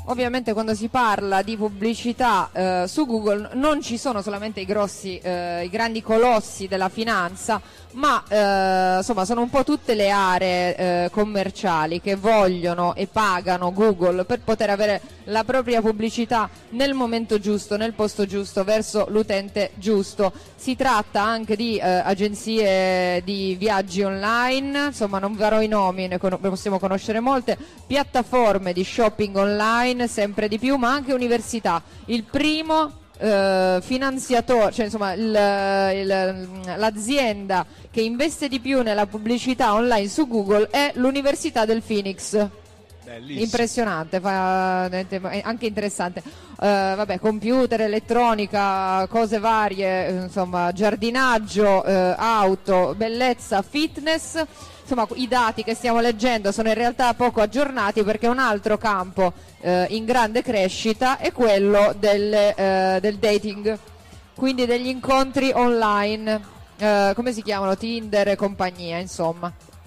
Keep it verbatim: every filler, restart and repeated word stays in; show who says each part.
Speaker 1: ovviamente quando si parla di pubblicità eh, su Google non ci sono solamente i grossi, eh, i grandi colossi della finanza, ma eh, insomma sono un po' tutte le aree eh, commerciali che vogliono e pagano Google per poter avere la propria pubblicità nel momento giusto, nel posto giusto, verso l'utente giusto. Si tratta anche di eh, agenzie di viaggi online, insomma non farò i nomi, ne, con- ne possiamo conoscere molte, piattaforme di shopping online sempre di più, ma anche università. Il primo eh, finanziatore, cioè insomma il, il, l'azienda che investe di più nella pubblicità online su Google è l'Università del Phoenix.
Speaker 2: Bellissimo.
Speaker 1: Impressionante, fa, anche interessante. Uh, vabbè, computer, elettronica, cose varie, insomma, giardinaggio, uh, auto, bellezza, fitness. Insomma, i dati che stiamo leggendo sono in realtà poco aggiornati, perché un altro campo uh, in grande crescita è quello del, uh, del dating, quindi degli incontri online, uh, come si chiamano? Tinder e compagnia, insomma.